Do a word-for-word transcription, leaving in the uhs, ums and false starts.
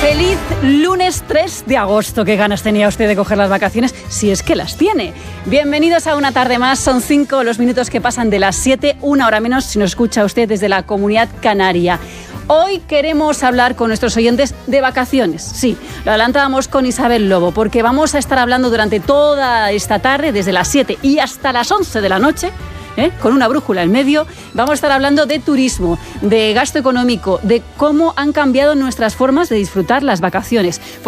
Feliz lunes tres de agosto. Qué ganas tenía usted de coger las vacaciones, si es que las tiene. Bienvenidos a una tarde más. Son cinco los minutos que pasan de las siete, una hora menos si nos escucha usted desde la Comunidad Canaria. Hoy queremos hablar con nuestros oyentes de vacaciones. Sí, lo adelantábamos con Isabel Lobo, porque vamos a estar hablando durante toda esta tarde, desde las siete y hasta las once de la noche, ¿eh? Con una brújula en medio, vamos a estar hablando de turismo, de gasto económico, de cómo han cambiado nuestras formas de disfrutar las vacaciones.